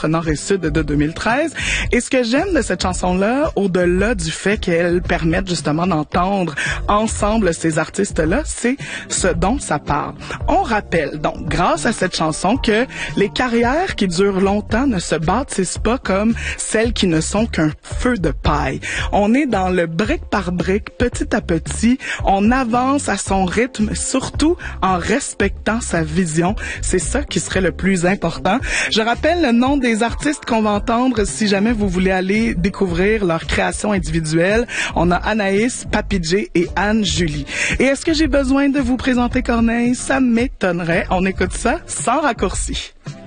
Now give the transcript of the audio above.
Entre Nord et Sud de 2013. Et ce que j'aime de cette chanson-là, au-delà du fait qu'elle permette justement d'entendre ensemble ces artistes-là, c'est ce dont ça parle. On rappelle donc, grâce à cette chanson, que les carrières qui durent longtemps ne se bâtissent pas comme celles qui ne sont qu'un feu de paille. On est dans le brique par brique, petit à petit, on avance à son rythme, surtout en respectant sa vision. C'est ça qui serait le plus important. Je rappelle le nom des artistes qu'on va entendre si jamais vous voulez aller découvrir leur création individuelle. On a Anaïs, Papi J et Anne-Julie. Et est-ce que j'ai besoin de vous présenter Corneille? Ça m'étonnerait. On écoute ça sans raccourci.